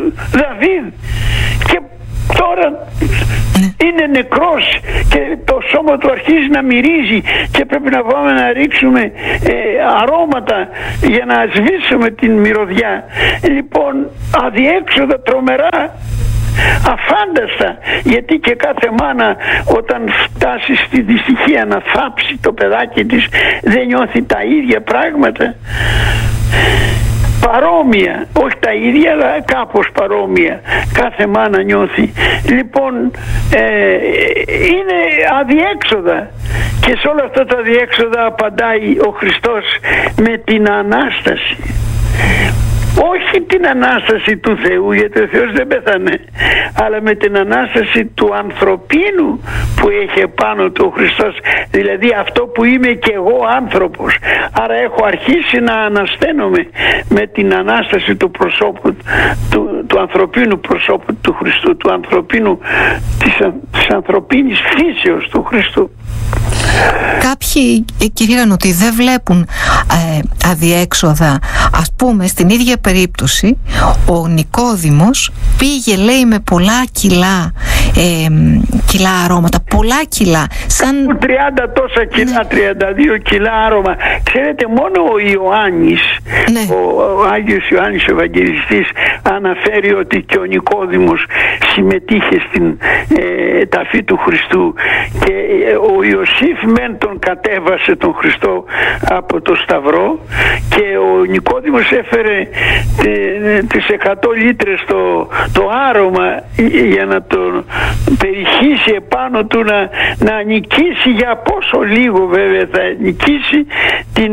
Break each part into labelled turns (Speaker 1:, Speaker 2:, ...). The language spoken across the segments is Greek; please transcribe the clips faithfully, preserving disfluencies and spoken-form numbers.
Speaker 1: Δαβίδ, και τώρα είναι νεκρός και το σώμα του αρχίζει να μυρίζει και πρέπει να πάμε να ρίξουμε ε, αρώματα για να σβήσουμε την μυρωδιά. Λοιπόν, αδιέξοδα τρομερά, αφάνταστα, γιατί και κάθε μάνα όταν φτάσει στη δυστυχία να θάψει το παιδάκι της δεν νιώθει τα ίδια πράγματα. Παρόμοια, όχι τα ίδια, αλλά κάπως παρόμοια κάθε μάνα νιώθει. Λοιπόν, ε, είναι αδιέξοδα, και σε όλα αυτά τα αδιέξοδα απαντάει ο Χριστός με την Ανάσταση. Όχι την Ανάσταση του Θεού, γιατί ο Θεός δεν πέθανε, αλλά με την Ανάσταση του ανθρωπίνου που έχει επάνω του ο Χριστός, δηλαδή αυτό που είμαι και εγώ άνθρωπος. Άρα έχω αρχίσει να ανασταίνομαι με την Ανάσταση του προσώπου, του, του ανθρωπίνου προσώπου του Χριστού, του ανθρωπίνου, της, της ανθρωπίνης φύσεως του Χριστού.
Speaker 2: Κάποιοι, κυρία Νούτη, δεν βλέπουν ε, αδιέξοδα. Ας πούμε, στην ίδια περίπτωση ο Νικόδημος πήγε, λέει, με πολλά κιλά ε, κιλά αρώματα, πολλά κιλά, σαν
Speaker 1: τριάντα τόσα κιλά, ναι. τριάντα δύο κιλά άρωμα. Ξέρετε, μόνο ο Ιωάννης, ναι. ο, ο Άγιος Ιωάννης ο Ευαγγελιστής αναφέρει ότι και ο Νικόδημος συμμετείχε στην ε, ταφή του Χριστού, και ε, ο Ιωσήφ μεν τον κατέβασε τον Χριστό από το Σταυρό, και ο Νικόδημος έφερε ε, τις εκατό λίτρες το, το άρωμα για να τον περιχύσει επάνω του, να, να νικήσει, για πόσο λίγο βέβαια θα νικήσει, την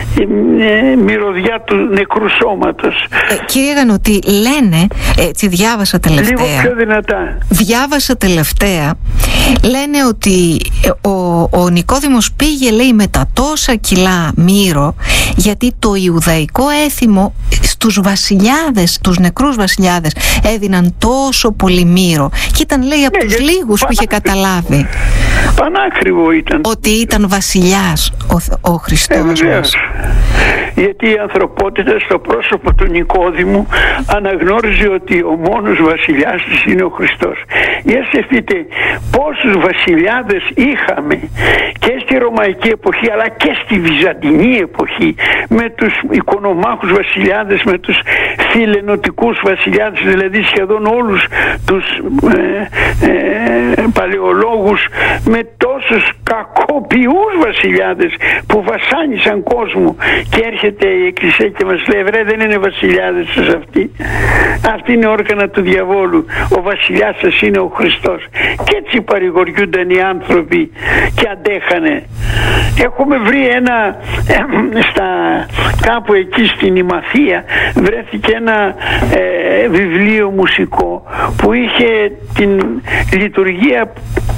Speaker 1: ε, μυρωδιά του νεκρού σώματος. Ε,
Speaker 2: κύριε Γανωτή, λένε, έτσι διάβασα τελευταία,
Speaker 1: λίγο πιο δυνατά
Speaker 2: διάβασα τελευταία, λένε ότι ο, ο Νικόδημος πήγε, λέει, με τα τόσα κιλά μύρο, γιατί το Ιουδαϊκό έθιμο στους βασιλιάδες, τους νεκρούς βασιλιάδες, έδιναν τόσο πολύ μύρο, και ήταν, λέει, από ναι, τους λίγους που είχε καταλάβει
Speaker 1: πανάκριβο ήταν
Speaker 2: ότι ήταν βασιλιάς ο, ο Χριστός.
Speaker 1: ε, γιατί η ανθρωπότητα στο πρόσωπο του Νικόδημου αναγνώριζε ότι ο μόνος βασιλιάς της είναι ο Χριστός. Για σκεφτείτε πόσους βασιλιάδες είχαμε και στη Ρωμαϊκή εποχή αλλά και στη Βυζαντινή εποχή, με τους οικονομάχους βασιλιάδες, με τους φιλενωτικούς βασιλιάδες, δηλαδή σχεδόν όλους τους ε, ε, παλαιολόγους, με τόσους κακοποιούς βασιλιάδες που βασάνισαν κόσμο, και έρχεται η Εκκλησία και μας λέει, βρε, δεν είναι βασιλιάδες σας αυτοί, αυτοί είναι όργανα του διαβόλου, ο βασιλιάς σας είναι ο Χριστός. Και έτσι παρηγοριούνταν οι άνθρωποι και αντέχανε. Έχουμε βρει ένα ε, στα, κάπου εκεί στην Ημαθία βρέθηκε ένα ε, βιβλίο μουσικό που είχε την λειτουργία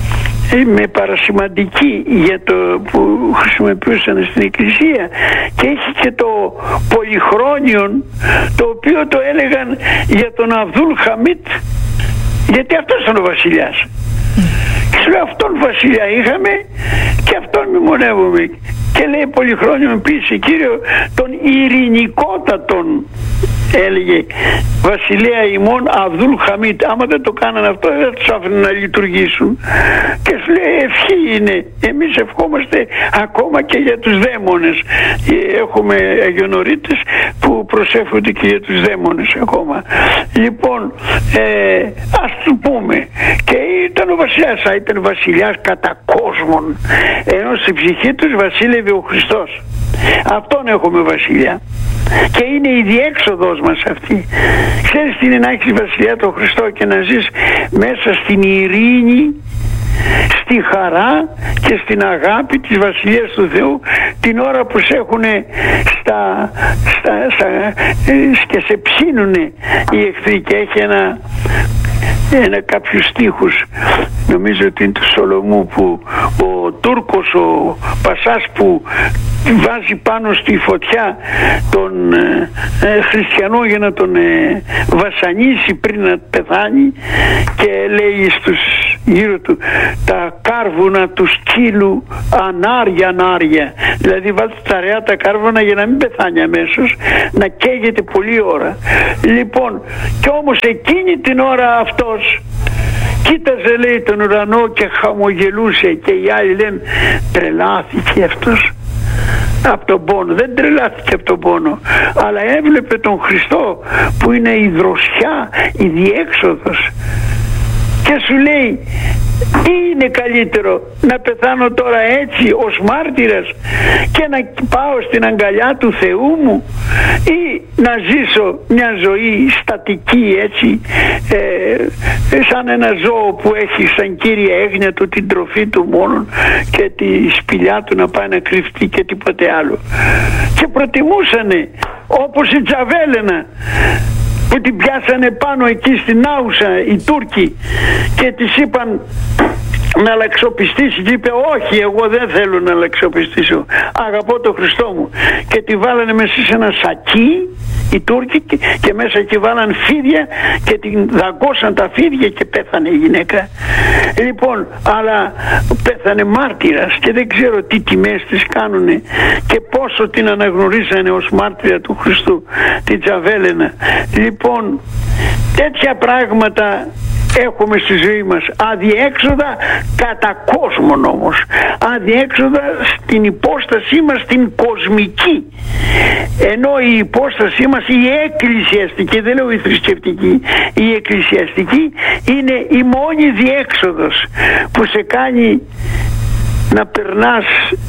Speaker 1: με παρασημαντική για το που χρησιμοποιούσαν στην Εκκλησία, και έχει και το πολυχρόνιον, το οποίο το έλεγαν για τον Αβδούλ Χαμίτ, γιατί αυτός ήταν ο βασιλιάς. Και σου λέει, αυτόν βασιλιά είχαμε και αυτόν μνημονεύουμε, και λέει πολυχρόνιον πίση κύριο τον ειρηνικότατον, έλεγε βασιλέα ημών Αβδούλ Χαμίτ. Άμα δεν το κάνανε αυτό δεν θα τους άφηναν να λειτουργήσουν. Και σου λέει, ευχή είναι, εμείς ευχόμαστε ακόμα και για τους δαίμονες. Έχουμε αγιονορίτες που προσεύχονται και για τους δαίμονες ακόμα. Λοιπόν, ε, ας του πούμε, και ήταν ο βασιλιάς, ήταν βασιλιάς κατά κόσμον, ενώ στην ψυχή τους βασίλευε ο Χριστός. Αυτόν έχουμε βασιλιά, και είναι η διέξοδος μας αυτή. Ξέρεις τι είναι να έχεις βασιλιά τον Χριστό και να ζεις μέσα στην ειρήνη, στη χαρά και στην αγάπη της βασιλείας του Θεού, την ώρα που σε έχουν στα, στα, στα, και σε ψήνουνε οι εχθροί. Και έχει ένα ένα κάποιους στίχους, νομίζω ότι είναι του Σολομού, που ο Τούρκος ο Πασάς που βάζει πάνω στη φωτιά τον ε, ε, χριστιανό για να τον ε, βασανίσει πριν να πεθάνει, και λέει στους γύρω του, τα κάρβουνα του σκύλου ανάρια ανάρια, δηλαδή βάλτε τα αραιά τα κάρβουνα για να μην πεθάνει αμέσως, να καίγεται πολλή ώρα. Λοιπόν, κι όμως εκείνη την ώρα αυτός κοίταζε, λέει, τον ουρανό και χαμογελούσε, και οι άλλοι λένε τρελάθηκε αυτός από τον πόνο. Δεν τρελάθηκε από τον πόνο, αλλά έβλεπε τον Χριστό που είναι η δροσιά, η διέξοδος, και σου λέει τι είναι καλύτερο, να πεθάνω τώρα έτσι ως μάρτυρας και να πάω στην αγκαλιά του Θεού μου, ή να ζήσω μια ζωή στατική έτσι, ε, σαν ένα ζώο που έχει σαν κύρια έγνοια του την τροφή του μόνον και τη σπηλιά του να πάει να κρυφτεί και τίποτε άλλο. Και προτιμούσανε, όπως η Τζαβέλαινα που την πιάσανε πάνω εκεί στην Άουσα οι Τούρκοι και της είπαν να αλλαξοπιστήσει, και είπε όχι, εγώ δεν θέλω να αλλαξοπιστήσω, αγαπώ τον Χριστό μου, και τη βάλανε μέσα σε ένα σακί οι Τούρκοι και, και μέσα εκεί βάλαν φίδια και την δαγκώσαν τα φίδια και πέθανε η γυναίκα. Λοιπόν, αλλά πέθανε μάρτυρας και δεν ξέρω τι τιμές της κάνουνε και πόσο την αναγνωρίζανε ως μάρτυρα του Χριστού, την Τζαβέλαινα. Λοιπόν, τέτοια πράγματα έχουμε στη ζωή μας, αδιέξοδα κατά κόσμον όμως, αδιέξοδα στην υπόστασή μας την κοσμική, ενώ η υπόστασή μας η εκκλησιαστική, δεν λέω η θρησκευτική, η εκκλησιαστική είναι η μόνη διέξοδος που σε κάνει να περνάς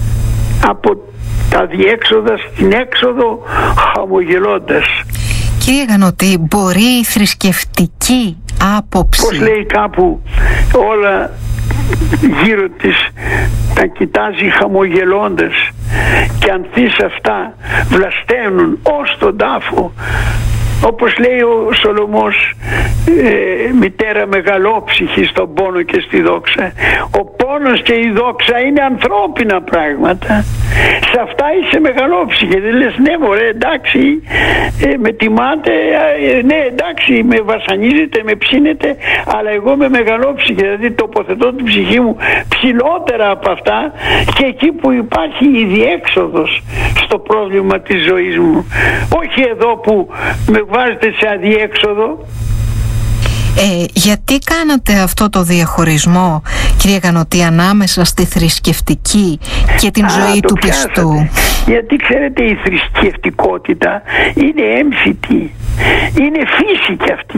Speaker 1: από τα διέξοδα στην έξοδο χαμογελώντας.
Speaker 2: Κύριε Γανωτή, μπορεί η θρησκευτική άποψη,
Speaker 1: πώς λέει κάπου, όλα γύρω της τα κοιτάζει χαμογελώντας, και ανθείς αυτά βλασταίνουν ως τον τάφο, όπως λέει ο Σολομός, ε, μητέρα μεγαλόψυχη στον πόνο και στη δόξα. Ο πόνος και η δόξα είναι ανθρώπινα πράγματα, σε αυτά είσαι μεγαλόψυχη, δεν λες ναι μωρέ εντάξει, ε, με τιμάτε, ε, ναι εντάξει με βασανίζετε, με ψήνετε, αλλά εγώ είμαι μεγαλόψυχη, δηλαδή τοποθετώ την ψυχή μου ψηλότερα από αυτά, και εκεί που υπάρχει η διέξοδος στο πρόβλημα της ζωής μου, όχι εδώ που με βάζετε σε αδιέξοδο.
Speaker 2: Ε, γιατί κάνατε αυτό το διαχωρισμό, κύριε Γανωτή, ανάμεσα στη θρησκευτική και την Α, ζωή του πιάσατε. πιστού?
Speaker 1: Γιατί ξέρετε, η θρησκευτικότητα είναι έμφυτη, είναι φύση κι αυτή.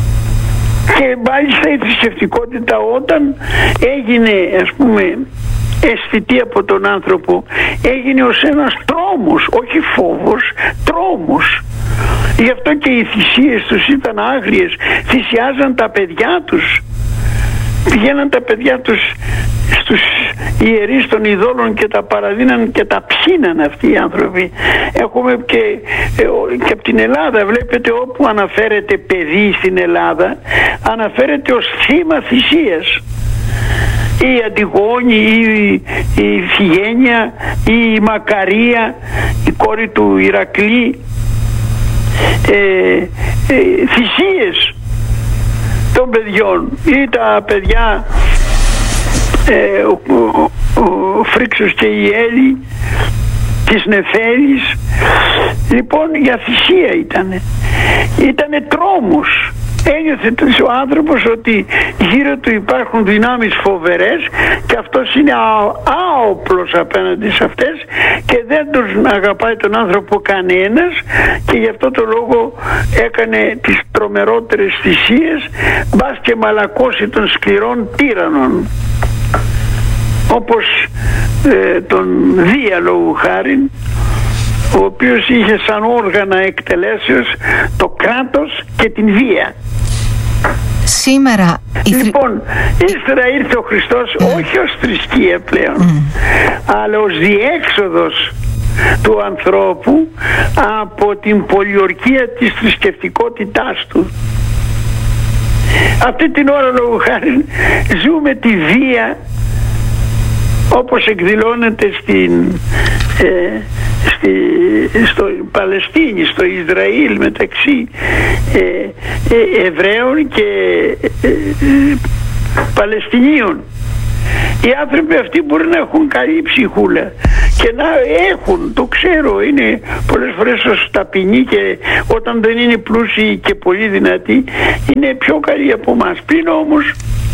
Speaker 1: Και μάλιστα η θρησκευτικότητα όταν έγινε, ας πούμε, αισθητή από τον άνθρωπο, έγινε ως ένας τρόμος, όχι φόβος, τρόμος. Γι' αυτό και οι θυσίες τους ήταν άγριες, θυσιάζαν τα παιδιά τους, πηγαίναν τα παιδιά τους στους ιερείς των ειδόλων και τα παραδίναν και τα ψήναν αυτοί οι άνθρωποι. Έχουμε και, και από την Ελλάδα, βλέπετε, όπου αναφέρεται παιδί στην Ελλάδα, αναφέρεται ως θύμα θυσίας. Η Αντιγόνη, η, η Φιγένια, η Μακαρία, η κόρη του Ηρακλή, ε, ε, θυσίες των παιδιών, ή τα παιδιά ε, ο, ο, ο Φρίξος και η Έλλη της Νεφέλης, λοιπόν για θυσία ήτανε, ήτανε τρόμος. Ένιωθε ο άνθρωπος ότι γύρω του υπάρχουν δυνάμεις φοβερές και αυτός είναι άοπλος απέναντι σε αυτές και δεν τους αγαπάει τον άνθρωπο κανένας, και γι' αυτό το λόγο έκανε τις τρομερότερες θυσίες, μπας και μαλακώσει των σκληρών τύραννων, όπως ε, τον Δία λόγου χάριν, ο οποίος είχε σαν όργανα εκτελέσεως το κράτος και την βία.
Speaker 2: Σήμερα
Speaker 1: λοιπόν, ύστερα ήρθε ο Χριστός mm. όχι ως θρησκεία πλέον, mm. αλλά ως διέξοδος του ανθρώπου από την πολιορκία της θρησκευτικότητάς του. Αυτή την ώρα λόγω χάρη ζούμε τη βία όπως εκδηλώνεται στην, ε, στη, στο Παλαιστίνη, στο Ισραήλ, μεταξύ ε, ε, Εβραίων και ε, Παλαιστινίων. Οι άνθρωποι αυτοί μπορεί να έχουν καλή ψυχούλα και να έχουν, το ξέρω, είναι πολλές φορές ως ταπεινοί και όταν δεν είναι πλούσιοι και πολύ δυνατοί είναι πιο καλοί από μας. Πλην όμως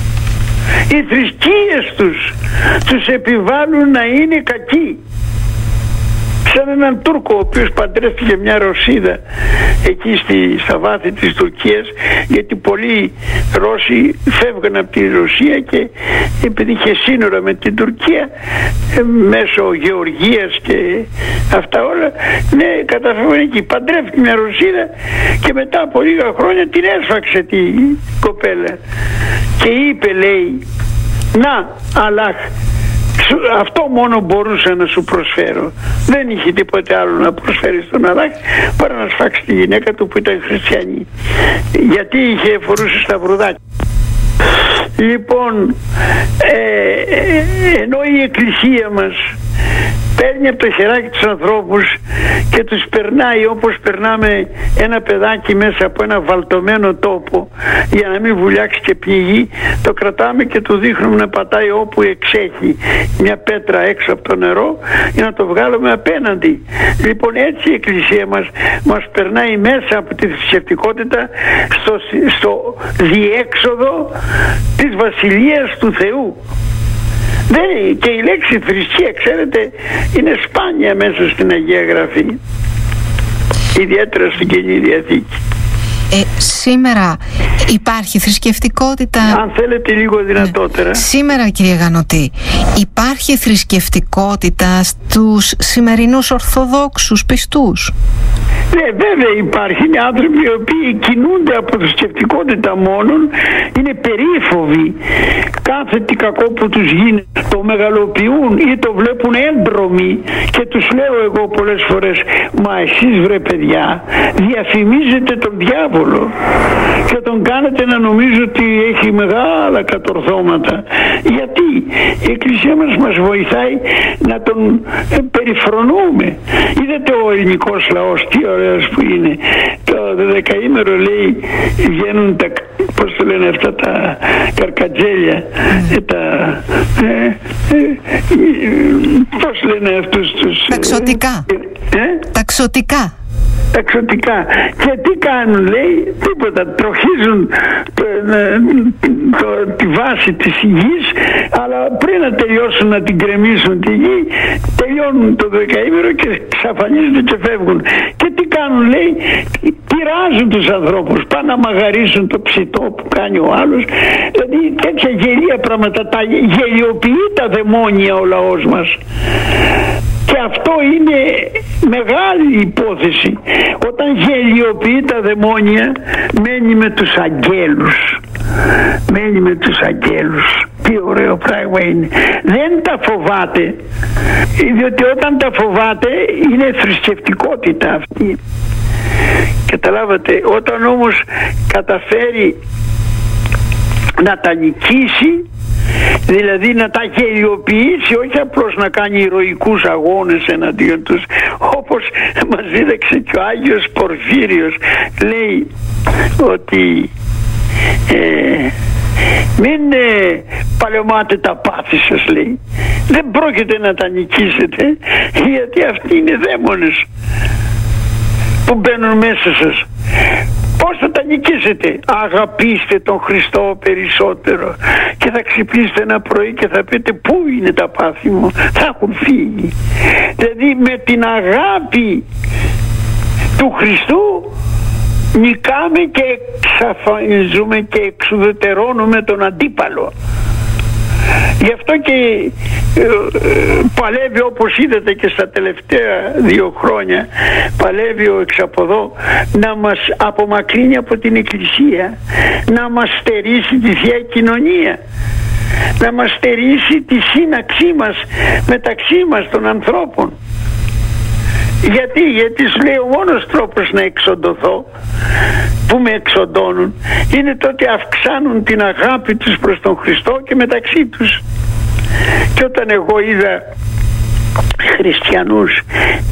Speaker 1: οι θρησκείες τους τους επιβάλλουν να είναι κακοί. Σαν έναν Τούρκο ο οποίος παντρεύτηκε μια Ρωσίδα εκεί στη, στα βάθη της Τουρκίας, γιατί πολλοί Ρώσοι φεύγαν από τη Ρωσία και επειδή είχε σύνορα με την Τουρκία μέσω Γεωργίας και αυτά όλα, ναι, καταφεύγαν εκεί. Παντρεύτηκε μια Ρωσίδα και μετά από λίγα χρόνια την έσφαξε τη κοπέλα και είπε, λέει, να, Αλλάχ, αυτό μόνο μπορούσα να σου προσφέρω. Δεν είχε τίποτε άλλο να προσφέρει στον Αλλάχ παρά να σφάξει τη γυναίκα του που ήταν χριστιανή, γιατί είχε φορούσε σταυρουδάκι. Λοιπόν, ε, ε, ενώ η Εκκλησία μας παίρνει από το χεράκι τους ανθρώπους και τους περνάει όπως περνάμε ένα παιδάκι μέσα από ένα βαλτωμένο τόπο για να μην βουλιάξει και πνιγεί, το κρατάμε και του δείχνουμε να πατάει όπου εξέχει μια πέτρα έξω από το νερό για να το βγάλουμε απέναντι. Λοιπόν, έτσι η Εκκλησία μας μας περνάει μέσα από τη θρησκευτικότητα στο, στο διέξοδο της Βασιλείας του Θεού. Δεν, και η λέξη θρησκεία, ξέρετε, είναι σπάνια μέσα στην Αγία Γραφή, ιδιαίτερα στην Καινή Διαθήκη.
Speaker 2: Ε, σήμερα υπάρχει θρησκευτικότητα.
Speaker 1: Αν θέλετε λίγο δυνατότερα.
Speaker 2: Ναι. Σήμερα, κύριε Γανωτή, υπάρχει θρησκευτικότητα στους σημερινούς Ορθοδόξους πιστούς?
Speaker 1: Ναι, βέβαια υπάρχει. Είναι άνθρωποι οι οποίοι κινούνται από θρησκευτικότητα μόνον, είναι περίφοβοι. Κάθε τι κακό που τους γίνει το μεγαλοποιούν ή το βλέπουν έντρομοι και τους λέω εγώ πολλές φορές, μα εσείς βρε παιδιά διαφημίζετε τον διάβολο και τον κάνετε να νομίζει ότι έχει μεγάλα κατορθώματα. Γιατί η Εκκλησία μας μας βοηθάει να τον περιφρονούμε. Είδατε ο ελληνικός λαός τι ωραίος που είναι. Το δεκαήμερο, λέει, βγαίνουν τα, πώς το λένε αυτά, τα καρκατζέλια, τα ε, ε, πώς λένε αυτούς τους
Speaker 2: ταξωτικά
Speaker 1: ε?
Speaker 2: ταξωτικά
Speaker 1: ταξωτικά. Και τι κάνουν, λέει, τίποτα, τροχίζουν το, το, τη βάση της γης, αλλά πριν να τελειώσουν να την κρεμίσουν τη γη, τελειώνουν το δεκαήμερο και ξαφανίζονται και φεύγουν. Και τι κάνουν, λέει, πειράζουν τους ανθρώπους, πάνε να μαγαρίσουν το ψητό που κάνει ο άλλος. Δηλαδή τέτοια γελία πράγματα, τα γελιοποιεί τα δαιμόνια ο λαός μας. Και αυτό είναι μεγάλη υπόθεση. Όταν γελιοποιεί τα δαιμόνια, μένει με τους αγγέλους. Μένει με τους αγγέλους. Τι ωραίο πράγμα είναι. Δεν τα φοβάται, διότι όταν τα φοβάται είναι θρησκευτικότητα αυτή. Καταλάβατε, όταν όμως καταφέρει να τα νικήσει, δηλαδή να τα γελιοποιήσει, όχι απλώς να κάνει ηρωικούς αγώνες εναντίον τους, όπως μας δίδαξε και ο Άγιος Πορφύριος, λέει ότι ε, μην ε, παλαιομάτε τα πάθη σας, λέει, δεν πρόκειται να τα νικήσετε, γιατί αυτοί είναι δαίμονες που μπαίνουν μέσα σας. Πώς θα τα νικήσετε? Αγαπήστε τον Χριστό περισσότερο και θα ξυπνήσετε ένα πρωί και θα πείτε, πού είναι τα πάθη μου, θα έχουν φύγει. Δηλαδή με την αγάπη του Χριστού νικάμε και εξαφανίζουμε και εξουδετερώνουμε τον αντίπαλο. Γι' αυτό και ε, ε, παλεύει, όπως είδατε και στα τελευταία δύο χρόνια, παλεύει ο εξαποδό να μας απομακρύνει από την Εκκλησία, να μας στερήσει τη Θεία Κοινωνία, να μας στερήσει τη σύναξή μας μεταξύ μας των ανθρώπων. Γιατί, γιατί σου λέει ο μόνος τρόπος να εξοντωθώ, που με εξοντώνουν, είναι το ότι αυξάνουν την αγάπη τους προς τον Χριστό και μεταξύ τους. Και όταν εγώ είδα χριστιανούς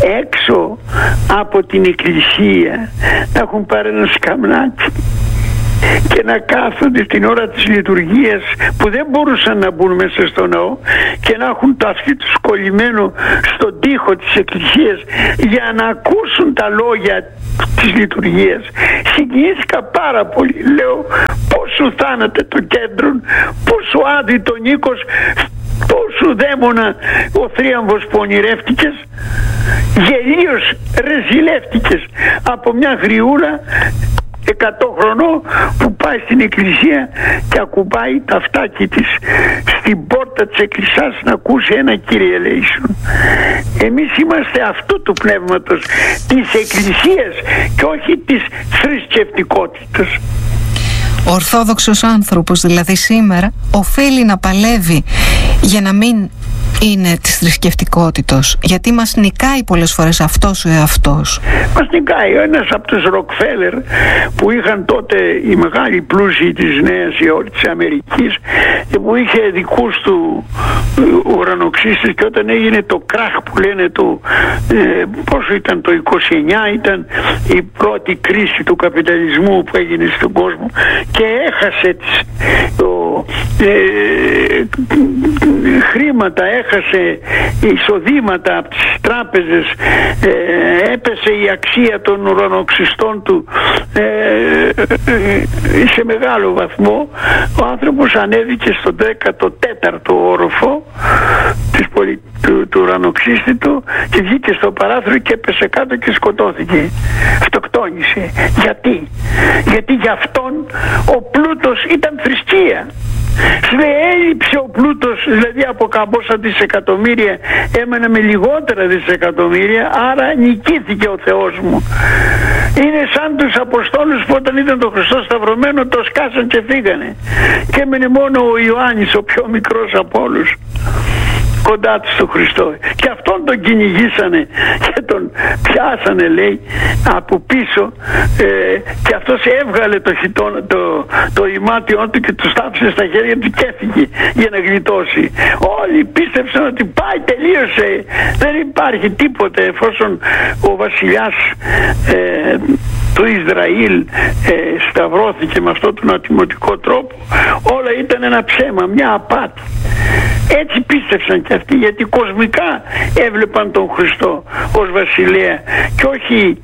Speaker 1: έξω από την Εκκλησία να έχουν πάρει ένα σκαμνάκι και να κάθονται την ώρα της λειτουργίας που δεν μπορούσαν να μπουν μέσα στο ναό και να έχουν το αυτί τους κολλημένο στον τοίχο της εκκλησίας για να ακούσουν τα λόγια της λειτουργίας. Συγκινήθηκα πάρα πολύ. Λέω, πώς σου θάνατε το κέντρο, πώς σου άδει το Νίκος, πώς σου δαίμονα ο θρίαμβος που ονειρεύτηκες, γελίως ρεζιλεύτηκες από μια γριούλα εκατό χρονών που πάει στην εκκλησία και ακουμπάει τα αυτάκι της στην πόρτα της εκκλησίας να ακούσει ένα Κύριε ελέησον. Εμείς είμαστε αυτού του πνεύματος, της εκκλησίας και όχι της θρησκευτικότητας.
Speaker 2: Ο ορθόδοξος άνθρωπος δηλαδή σήμερα οφείλει να παλεύει για να μην είναι της θρησκευτικότητος, γιατί μας νικάει πολλές φορές αυτός ο εαυτός.
Speaker 1: Μας νικάει. Ένας από τους Ροκφέλερ που είχαν τότε οι μεγάλοι πλούσιοι της Νέας Υόρκης της Αμερικής και που είχε δικούς του ουρανοξύστες, και όταν έγινε το κράχ που λένε το ε, πόσο ήταν το είκοσι εννιά, ήταν η πρώτη κρίση του καπιταλισμού που έγινε στον κόσμο και έχασε τις, το, ε, χρήματα, έχασε εισοδήματα από τις τράπεζες, ε, έπεσε η αξία των ουρανοξυστών του ε, ε, σε μεγάλο βαθμό. Ο άνθρωπος ανέβηκε στον δέκατο τέταρτο όροφο της πολι... του, του ουρανοξύστη του και βγήκε στο παράθυρο και έπεσε κάτω και σκοτώθηκε, αυτοκτόνησε. Γιατί? Γιατί για αυτόν ο πλούτος ήταν θρησκεία. Έλειψε ο πλούτος, δηλαδή από καμπόσα δισεκατομμύρια έμενε με λιγότερα δισεκατομμύρια, άρα νικήθηκε ο Θεός μου. Είναι σαν τους Αποστόλους που όταν είδαν τον Χριστό σταυρωμένο το σκάσαν και φύγανε και έμενε μόνο ο Ιωάννης, ο πιο μικρός από όλους, κοντά του στον Χριστό, και αυτόν τον κυνηγήσανε και τον πιάσανε, λέει, από πίσω, ε, και αυτός έβγαλε το, χιτό, το, το ημάτιό του και του στάφησε στα χέρια του και έφυγε για να γλιτώσει. Όλοι πίστεψαν ότι πάει, τελείωσε, δεν υπάρχει τίποτε, εφόσον ο βασιλιάς ε, του Ισραήλ ε, σταυρώθηκε με αυτόν τον ατιμωτικό τρόπο, όλα ήταν ένα ψέμα, μια απάτη. Έτσι πίστεψαν και αυτοί, γιατί κοσμικά έβλεπαν τον Χριστό ως βασιλέα και όχι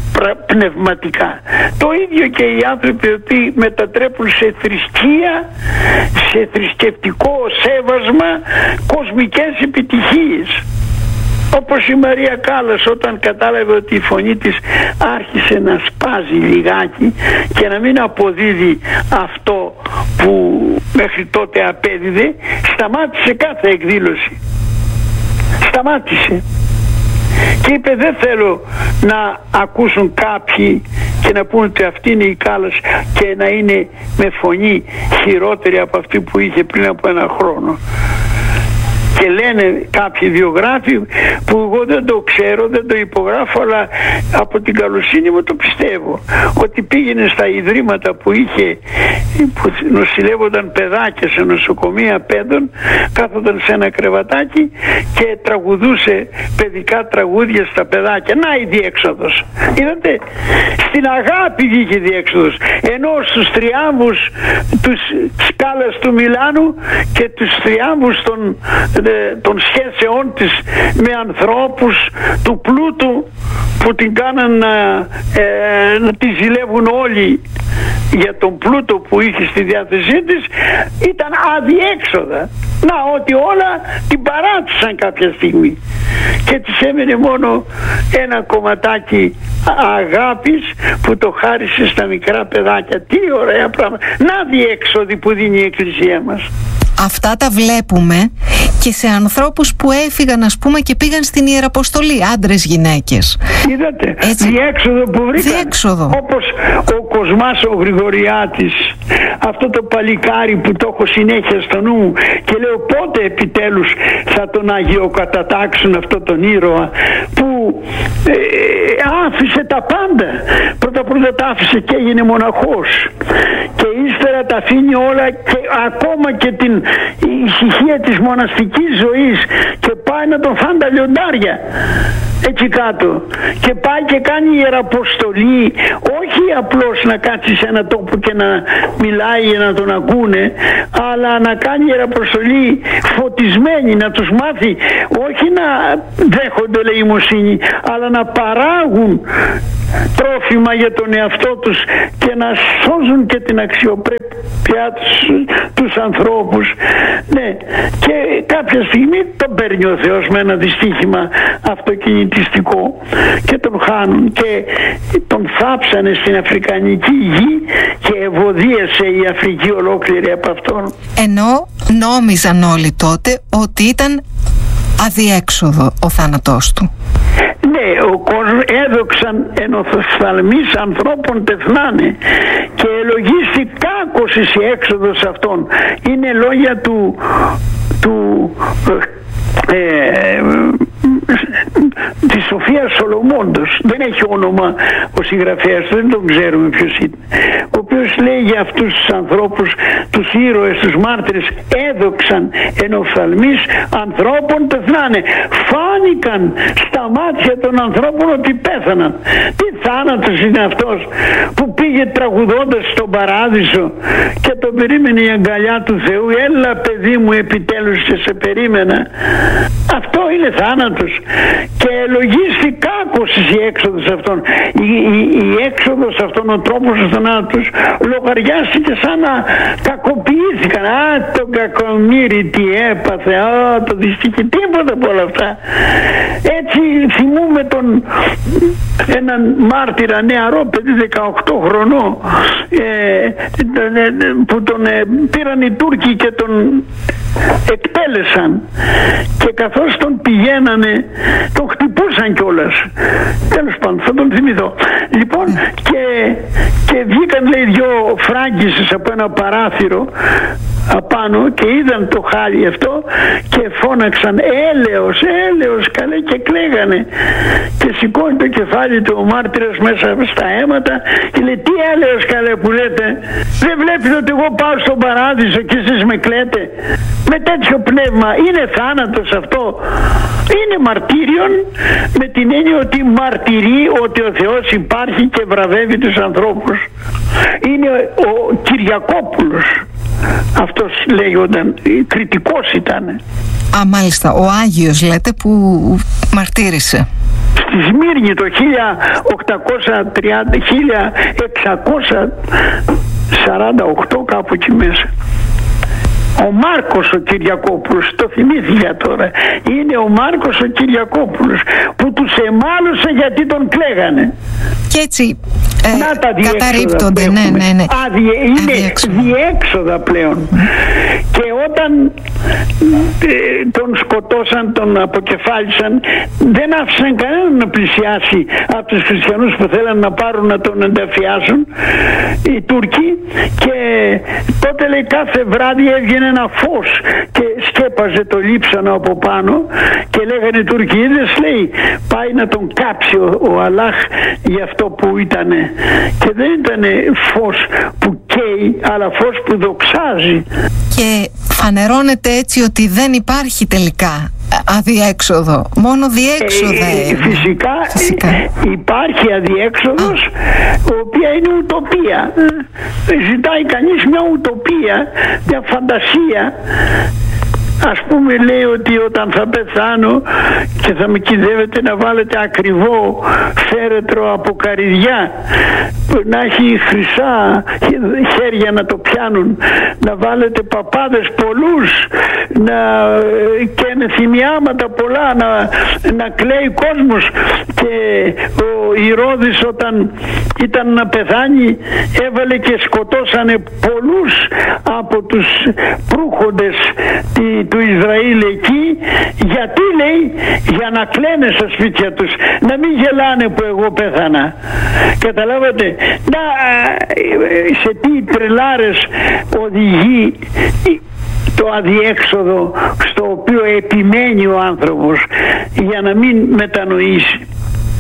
Speaker 1: πνευματικά. Το ίδιο και οι άνθρωποι οι οποίοι μετατρέπουν σε θρησκεία, σε θρησκευτικό σέβασμα, κοσμικές επιτυχίες. Όπως η Μαρία Κάλλας, όταν κατάλαβε ότι η φωνή της άρχισε να σπάζει λιγάκι και να μην αποδίδει αυτό που μέχρι τότε απέδιδε, σταμάτησε κάθε εκδήλωση. Σταμάτησε. Και είπε, δεν θέλω να ακούσουν κάποιοι και να πούν ότι αυτή είναι η Κάλλας και να είναι με φωνή χειρότερη από αυτή που είχε πριν από ένα χρόνο. Και λένε κάποιοι βιογράφοι, που εγώ δεν το ξέρω, δεν το υπογράφω, αλλά από την καλοσύνη μου το πιστεύω, ότι πήγαινε στα ιδρύματα που είχε, που νοσηλεύονταν παιδάκια σε νοσοκομεία παιδών, κάθονταν σε ένα κρεβατάκι και τραγουδούσε παιδικά τραγούδια στα παιδάκια. Να η διέξοδος. Είδατε, στην αγάπη βγήκε η διέξοδος. Ενώ στους τριάμβους τους Σκάλας του Μιλάνου και τους τριάμβους των των σχέσεών της με ανθρώπους του πλούτου που την κάναν να, ε, να τη ζηλεύουν όλοι για τον πλούτο που είχε στη διάθεσή της, ήταν αδιέξοδα. Να, ότι όλα την παράτησαν κάποια στιγμή και της έμενε μόνο ένα κομματάκι αγάπης που το χάρισε στα μικρά παιδάκια. Τι ωραία πράγματα. Να διέξοδοι που δίνει η Εκκλησία μας.
Speaker 2: Αυτά τα βλέπουμε και σε ανθρώπους που έφυγαν, ας πούμε, και πήγαν στην Ιεραποστολή, άντρες, γυναίκες.
Speaker 1: Είδατε, έτσι. Διέξοδο που βρήκαν.
Speaker 2: Διέξοδο.
Speaker 1: Όπως ο Κοσμάς ο Γρηγοριάτης, αυτό το παλικάρι που το έχω συνέχεια στο νου μου και λέω πότε επιτέλους θα τον αγιοκατατάξουν αυτό τον ήρωα που ε, άφησε τα πάντα. Πρώτα πρώτα τα άφησε και έγινε μοναχός και ύστερα πέρα τα αφήνει όλα, και ακόμα και την ησυχία της μοναστικής ζωής, και πάει να τον φάνε τα λιοντάρια εκεί κάτω, και πάει και κάνει ιεραποστολή, όχι απλώς να κάτσει σε ένα τόπο και να μιλάει για να τον ακούνε, αλλά να κάνει ιεραποστολή φωτισμένη, να τους μάθει όχι να δέχονται ελεημοσύνη, αλλά να παράγουν τρόφιμα για τον εαυτό τους και να σώζουν και την αξιοπρέπειά τους, τους ανθρώπους. Ναι, και κάποια στιγμή τον παίρνει ο Θεός με ένα δυστύχημα αυτοκινητιστικό και τον χάνουν, και τον θάψανε στην Αφρικανική γη και ευωδίασε η Αφρική ολόκληρη από αυτόν.
Speaker 2: Ενώ νόμιζαν όλοι τότε ότι ήταν αδιέξοδο ο θάνατός του.
Speaker 1: Ναι, ο κόσμος έδοξαν εν οφθαλμής ανθρώπων τεθνάνε, και ελογίστη κάκος εις η έξοδος αυτών. Είναι λόγια του, του ε, της Σοφίας Σολομώντος. Δεν έχει όνομα ο συγγραφέας, δεν τον ξέρουμε ποιος είναι, ο οποίος λέει για αυτούς τους ανθρώπους, τους ήρωες, τους μάρτυρες, έδοξαν εν οφθαλμής ανθρώπων τεθνάνε. Φάνηκαν στα μάτια των ανθρώπων ότι πέθαναν. Τι θάνατος είναι αυτός που πήγε τραγουδώντας στον παράδεισο και τον περίμενε η αγκαλιά του Θεού? Έλα παιδί μου, επιτέλους, και σε περίμενα. Αυτό είναι θάνατος. Και ελογίστη κάκος η έξοδος αυτών. Η, η, η έξοδος αυτών, ο τρόπος του θανάτους, λογαριάστηκε σαν να κακοποιήθηκαν. Α, το κακομοίρι τι έπαθε, α, το δυστυχή, τίποτα από όλα αυτά. Έτσι θυμούμε τον έναν μάρτυρα νεαρό παιδί δεκαοκτώ χρονών, ε, που τον ε, πήραν οι Τούρκοι και τον εκτέλεσαν, και καθώς τον πηγαίνανε τον χτυπούσαν κιόλας. Τέλος πάντων, θα τον θυμηθώ. Λοιπόν, και, και βγήκαν, λέει, δυο Φράγκισσες από ένα παράθυρο απάνω και είδαν το χάλι αυτό και φώναξαν έλεος, έλεος, καλέ, και κλαίγανε, και σηκώνει το κεφάλι του ο μάρτυρας μέσα στα αίματα και λέει, τι έλεος, καλέ, που λέτε? Δεν βλέπετε ότι εγώ πάω στον παράδεισο και εσείς με κλαίτε? Με τέτοιο πνεύμα είναι θάνατος αυτό? Είναι μαρτύριον, με την έννοια ότι μαρτυρεί ότι ο Θεός υπάρχει και βραβεύει τους ανθρώπους. Είναι ο Κυριακόπουλος αυτός, λέγονταν, κριτικός ήταν.
Speaker 2: Α, μάλιστα, ο Άγιος λέτε, που μαρτύρησε
Speaker 1: στη Σμύρνη το χίλια εξακόσια σαράντα οκτώ, κάπου εκεί μέσα. Ο Μάρκος ο Κυριακόπουλος, το θυμήθηκα τώρα, είναι ο Μάρκος ο Κυριακόπουλος που τους εμάλωσε γιατί τον κλαίγανε.
Speaker 2: Και έτσι ε,
Speaker 1: να τα
Speaker 2: καταρρίπτονται, ναι, ναι, ναι.
Speaker 1: Άδειε, είναι διέξοδα, διέξοδα πλέον. Mm. Και όταν ε, τον σκοτώσαν, τον αποκεφάλισαν, δεν άφησαν κανέναν να πλησιάσει από τους χριστιανούς που θέλαν να πάρουν να τον ενταφιάσουν, οι Τούρκοι, και τότε, λέει, κάθε βράδυ έβγαινε ένα φως και σκέπαζε το λείψανο από πάνω και λέγανε οι Τούρκοι, είδες, λέει, πάει να τον κάψει ο, ο Αλλάχ για αυτό που ήτανε. Και δεν ήτανε φως που καίει, αλλά φως που δοξάζει.
Speaker 2: Και φανερώνεται έτσι ότι δεν υπάρχει τελικά αδιέξοδο, μόνο διέξοδα.
Speaker 1: Ε, φυσικά, φυσικά υπάρχει αδιέξοδος, η οποία είναι ουτοπία. Ζητάει κανείς μια ουτοπία, μια φαντασία. Ας πούμε, λέει ότι όταν θα πεθάνω και θα με κυδεύετε να βάλετε ακριβό φέρετρο από καρυδιά, να έχει χρυσά χέρια να το πιάνουν, να βάλετε παπάδες πολλούς, να καίνε θυμιάματα πολλά, να, να κλαίει κόσμος. Και ο Ηρώδης, όταν ήταν να πεθάνει, έβαλε και σκοτώσανε πολλούς από τους προύχοντες του Ισραήλ εκεί. Γιατί, λέει? Για να κλαίνε στα σπίτια τους, να μην γελάνε που εγώ πέθανα. Καταλάβατε? Να, σε τι τρελάρες οδηγεί το αδιέξοδο στο οποίο επιμένει ο άνθρωπος για να μην μετανοήσει.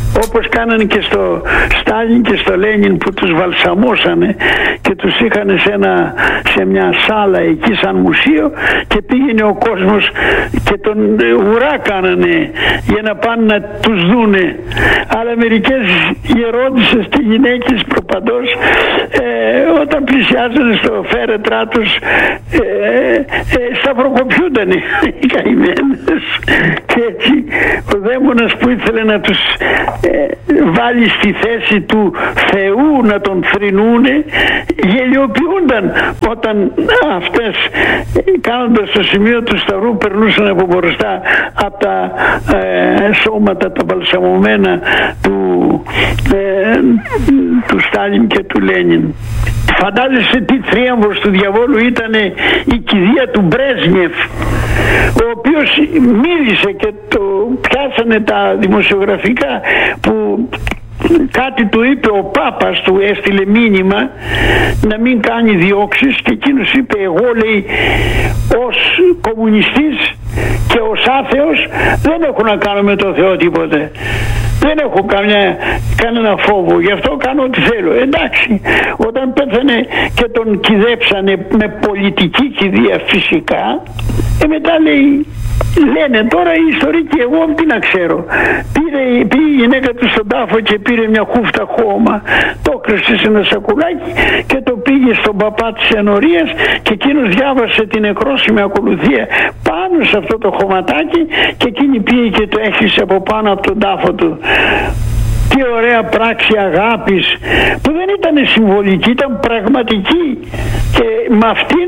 Speaker 1: όπως κάνανε και στο Στάλιν και στο Λένιν, που τους βαλσαμώσανε και τους είχαν σε, ένα, σε μια σάλα εκεί σαν μουσείο, και πήγαινε ο κόσμος και τον ουρά κάνανε για να πάνε να τους δούνε. Αλλά μερικές γερόντισσες και γυναίκες προπαντός, ε, όταν πλησιάζανε στο φέρετρά τους, ε, ε, σταυροκοπιούντανε οι καημένες, και έτσι ο δαίμονας που ήθελε να τους ε, βάλει στη θέση του Θεού, να τον θρηνούνε, γελιοποιούνταν όταν αυτές, κάνοντας το σημείο του σταυρού, περνούσαν από μπροστά από τα ε, σώματα τα βαλσαμωμένα του, ε, του Στάλιν και του Λένιν. Φαντάζεσαι τι θρίαμβος του διαβόλου ήταν η κηδεία του Μπρέζνιεφ, ο οποίος μίλησε και το πιάσανε τα δημοσιογραφικά, που κάτι του είπε ο Πάπας, του έστειλε μήνυμα να μην κάνει διώξεις, και εκείνος είπε, εγώ, λέει, ως κομμουνιστής και ως άθεος δεν έχω να κάνω με το Θεό τίποτε, δεν έχω καμιά, κανένα φόβο, γι' αυτό κάνω ό,τι θέλω. Εντάξει, όταν πέθανε και τον κηδέψανε με πολιτική κηδεία φυσικά, ε, μετά λέει, λένε τώρα οι ιστορικοί, εγώ τι να ξέρω, πήρε, πήγε η γυναίκα του στον τάφο και πήρε μια χούφτα χώμα, το κρύψε σε ένα σακουλάκι και το πήγε στον παπά της ενορίας, και εκείνος διάβασε την νεκρόσιμη ακολουθία πάνω σε αυτό το χωματάκι, και εκείνη πήγε και το έχισε από πάνω από τον τάφο του. Τι ωραία πράξη αγάπης, που δεν ήταν συμβολική, ήταν πραγματική, και με αυτήν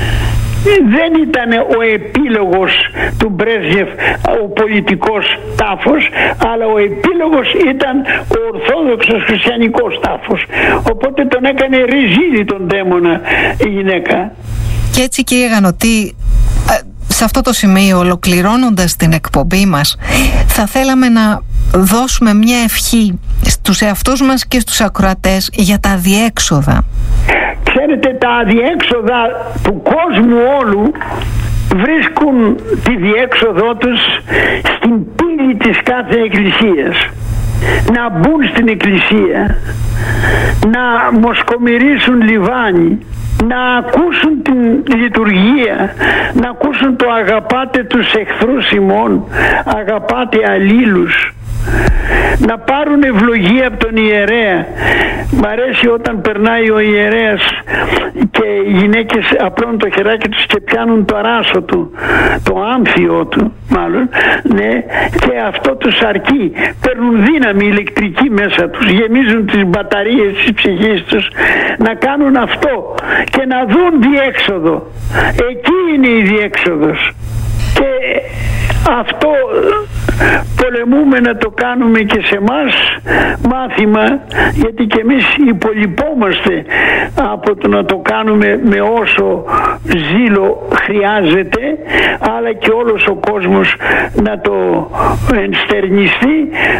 Speaker 1: δεν ήταν ο επίλογος του Μπρέζνιεφ ο πολιτικός τάφος, αλλά ο επίλογος ήταν ο ορθόδοξος χριστιανικός τάφος, οπότε τον έκανε ριζίδι τον δαίμονα η γυναίκα.
Speaker 2: Και έτσι, κύριε Γανωτή, σε αυτό το σημείο, ολοκληρώνοντας την εκπομπή μας, θα θέλαμε να δώσουμε μια ευχή στους εαυτούς μας και στους ακροατές για τα αδιέξοδα.
Speaker 1: Ξέρετε, τα αδιέξοδα του κόσμου όλου βρίσκουν τη διέξοδό τους στην πύλη της κάθε εκκλησίας. Να μπουν στην εκκλησία, να μοσκομυρίσουν λιβάνι, να ακούσουν την λειτουργία, να ακούσουν το αγαπάτε τους εχθρούς ημών, αγαπάτε αλλήλους, να πάρουν ευλογία από τον ιερέα. Μ' αρέσει όταν περνάει ο ιερέας και οι γυναίκες απλώνουν το χεράκι τους και πιάνουν το αράσο του, το άμφιο του μάλλον, ναι, και αυτό τους αρκεί. Παίρνουν δύναμη ηλεκτρική μέσα τους, γεμίζουν τις μπαταρίες της ψυχής τους, να κάνουν αυτό και να δουν διέξοδο. Εκεί είναι η διέξοδος. Και αυτό πολεμούμε να το κάνουμε και σε μας μάθημα, γιατί και εμείς υπολοιπόμαστε από το να το κάνουμε με όσο ζήλο χρειάζεται, αλλά και όλος ο κόσμος να το ενστερνιστεί,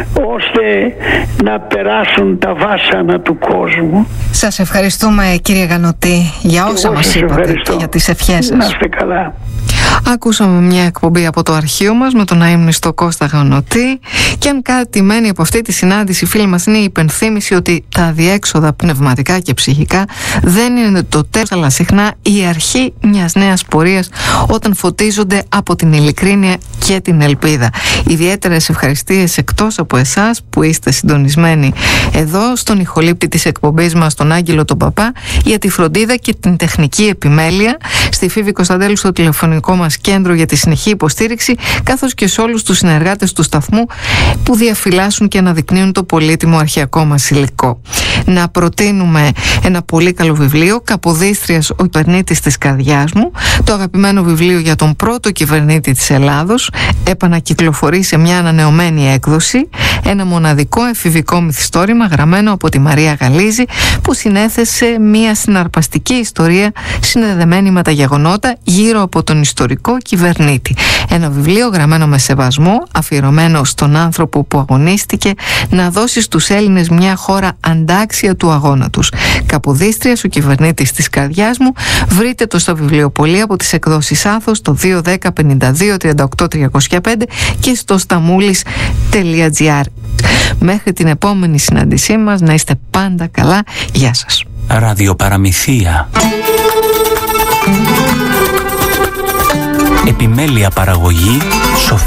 Speaker 1: ώστε να περάσουν τα βάσανα του κόσμου.
Speaker 2: Σας ευχαριστούμε, κύριε Γανωτή, για όσα μας είπατε ευχαριστώ. Και για τις ευχές σας.
Speaker 1: Να είστε καλά.
Speaker 2: Ακούσαμε μια εκπομπή από το αρχείο μας με τον αείμνηστο Κώστα Γανωτή, και αν κάτι μένει από αυτή τη συνάντηση, φίλοι μας, είναι η υπενθύμηση ότι τα αδιέξοδα πνευματικά και ψυχικά δεν είναι το τέλος, αλλά συχνά η αρχή μιας νέας πορείας, όταν φωτίζονται από την ειλικρίνεια και την ελπίδα. Ιδιαίτερες ευχαριστίες εκτός από εσάς που είστε συντονισμένοι εδώ στον ηχολήπτη της εκπομπής μας, τον Άγγελο τον Παπά, για τη φροντίδα και την τεχνική επιμέλεια, στη Φίβη Κωνσταντέλου στο τηλεφωνικό μας κέντρο για τη συνεχή υποστήριξη, καθώς και σε όλους τους συνεργάτες του σταθμού που διαφυλάσσουν και αναδεικνύουν το πολύτιμο αρχαιακό μας υλικό. Να προτείνουμε ένα πολύ καλό βιβλίο, Καποδίστριας ο κυβερνήτης της καρδιάς μου, το αγαπημένο βιβλίο για τον πρώτο κυβερνήτη της Ελλάδος, επανακυκλοφορεί σε μια ανανεωμένη έκδοση, ένα μοναδικό εφηβικό μυθιστόρημα γραμμένο από τη Μαρία Γαλίζη, που συνέθεσε μια συναρπαστική ιστορία συνδεδεμένη με τα γεγονότα γύρω από τον ιστορικό κυβερνήτη. Ένα βιβλίο γραμμένο με σεβασμό, αφιερωμένο στον άνθρωπο που αγωνίστηκε να δώσει στους Έλληνες μια χώρα αντάξια του αγώνα τους. Καποδίστριας ο κυβερνήτης της καρδιάς μου. Βρείτε το στα βιβλιοπωλεία από τις εκδόσεις Άθος, το δύο δέκα πενήντα δύο τριάντα οκτώ τριακόσια πέντε, και στο σταμούλης τελεία τζι άρ. Μέχρι την επόμενη συνάντησή μας, να είστε πάντα καλά. Γεια σας.
Speaker 3: Ραδιοπαραμυθία. Επιμέλεια παραγωγή Σοφία